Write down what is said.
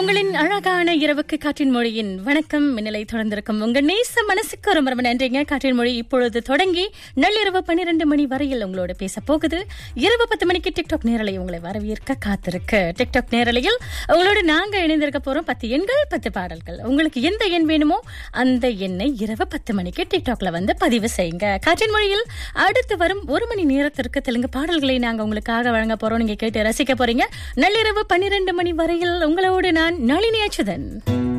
உங்களின் அழகான இரவுக்கு காற்றின் மொழியின் வணக்கம். மின்னலை தொடர்ந்திருக்கும் உங்க நேச மனசுக்கு ரொம்ப ரொம்ப நன்றிங்க. காற்றின் மொழி இப்பொழுது தொடங்கி நள்ளிரவு 12 மணி வரையில் உங்களோட பேச போகுது. இரவு 10 மணிக்கு டிக்டாக் நேரலை உங்களை வரவேற்க காத்திருக்கு. டிக்டாக் நேரலையில் உங்களோட நாங்க இணைந்திருக்க போறோம். 10 எண்கள் 10 பாடல்கள். உங்களுக்கு எந்த எண் வேணுமோ அந்த எண்ணை இரவு 10 மணிக்கு டிக்டாக்ல வந்து பதிவு செய்யுங்க. காற்றின் மொழியில் அடுத்து வரும் 1 மணி நேரத்திற்கு தெலுங்கு பாடல்களை நாங்க உங்களுக்காக வழங்க போறோம். நீங்க கேட்டு ரசிக்க போறீங்க. நள்ளிரவு 12 மணி வரையில் உங்களோடு நான் நளினி அச்சுதன்.